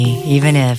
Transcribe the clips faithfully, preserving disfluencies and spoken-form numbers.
Even if.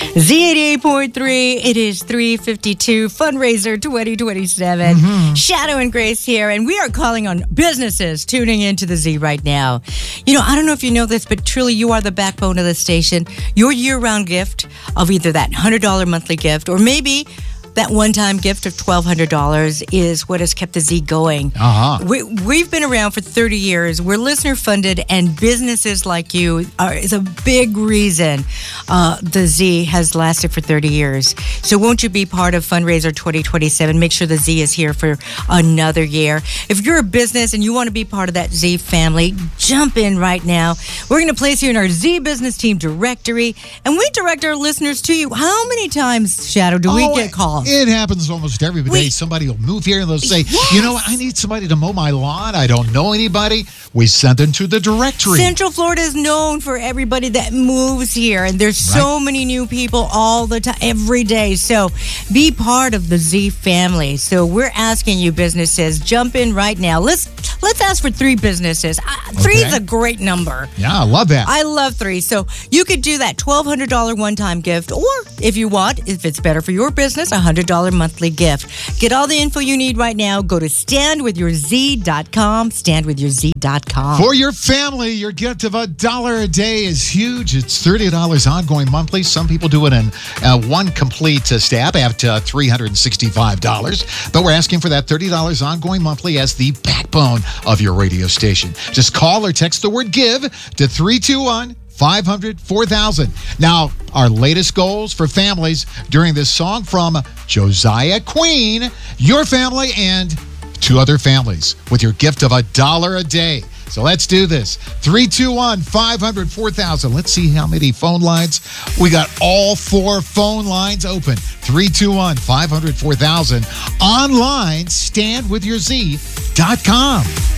Z eighty-eight point three, it is three fifty-two, Fundraiser twenty twenty-seven. Mm-hmm. Shadow and Grace here, and we are calling on businesses tuning into the Z right now. You know, I don't know if you know this, but truly you are the backbone of the station. Your year-round gift of either that one hundred dollars monthly gift or maybe that one-time gift of twelve hundred dollars is what has kept the Z going. Uh-huh. We, we've been around for thirty years. We're listener-funded, and businesses like you are is a big reason uh, the Z has lasted for thirty years. So won't you be part of Fundraiser twenty twenty-seven? Make sure the Z is here for another year. If you're a business and you want to be part of that Z family, jump in right now. We're going to place you in our Z Business Team directory, and we direct our listeners to you. How many times, Shadow, do we oh, get calls? It happens almost every day. We, somebody will move here and they'll say, yes. you know what, I need somebody to mow my lawn. I don't know anybody. We send them to the directory. Central Florida is known for everybody that moves here, and there's right. so many new people all the time, every day. So be part of the Z family. So we're asking you businesses, jump in right now. Let's let's ask for three businesses. Uh, three okay. is a great number. Yeah, I love that. I love three. So you could do that twelve hundred dollars one-time gift, or if you want, if it's better for your business, a one hundred dollars monthly gift. Get all the info you need right now. Go to stand with your z dot com, stand with your z dot com. For your family, your gift of a dollar a day is huge. It's thirty dollars ongoing monthly. Some people do it in uh, one complete uh, stab at uh, three hundred sixty-five dollars. But we're asking for that thirty dollars ongoing monthly as the backbone of your radio station. Just call or text the word GIVE to three two one, five hundred, four thousand. Now, our latest goals for families during this song from Josiah Queen, your family and two other families with your gift of a dollar a day. So let's do this. three two one, five hundred, four thousand. Let's see how many phone lines. We got all four phone lines open. three two one, five hundred, four thousand. Online, stand with your Z dot com.